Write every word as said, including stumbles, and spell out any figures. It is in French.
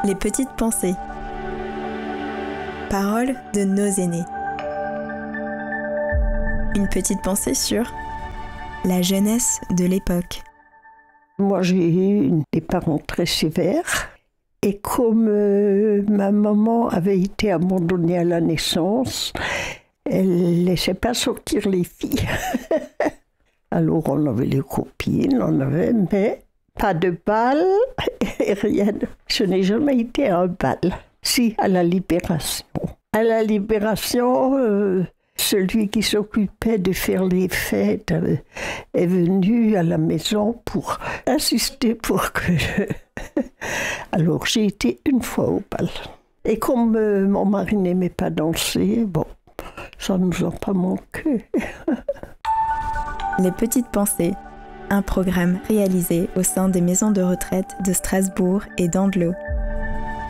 Les petites pensées. Paroles de nos aînés. Une petite pensée sur la jeunesse de l'époque. Moi, j'ai eu des parents très sévères. Et comme euh, ma maman avait été abandonnée à la naissance, elle ne laissait pas sortir les filles. Alors, on avait les copines, on avait, mais pas de bal et rien. Je n'ai jamais été à un bal. Si, à la Libération. À la Libération, euh, celui qui s'occupait de faire les fêtes euh, est venu à la maison pour insister pour que je... Alors, j'ai été une fois au bal. Et comme euh, mon mari n'aimait pas danser, bon, ça ne nous a pas manqué. Les petites pensées, un programme réalisé au sein des maisons de retraite de Strasbourg et d'Andelot.